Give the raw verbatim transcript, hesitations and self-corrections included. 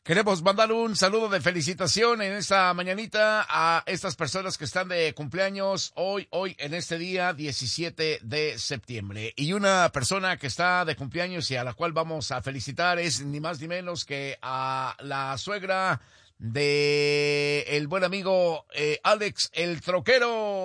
Queremos mandar un saludo de felicitación en esta mañanita a estas personas que están de cumpleaños hoy, hoy en este día diecisiete de septiembre. Y una persona que está de cumpleaños y a la cual vamos a felicitar es ni más ni menos que a la suegra de el buen amigo eh, Alex el Troquero.